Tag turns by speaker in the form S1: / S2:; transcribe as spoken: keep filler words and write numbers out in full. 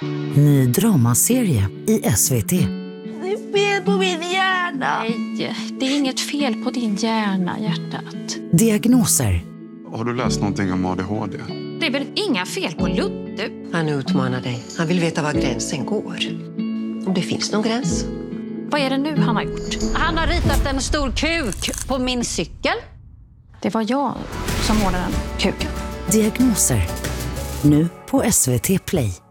S1: Ny dramaserie i S V T.
S2: Det är fel på min hjärna.
S3: Nej, det är inget fel på din hjärna, hjärtat.
S1: Diagnoser.
S4: Har du läst någonting om A D H D?
S3: Det är väl inga fel på Ludde?
S2: Han utmanar dig. Han vill veta var gränsen går. Om det finns någon gräns.
S3: Vad är det nu han har gjort?
S5: Han har ritat en stor kuk på min cykel.
S3: Det var jag som målade den kuken.
S1: Diagnoser. Nu på S V T Play.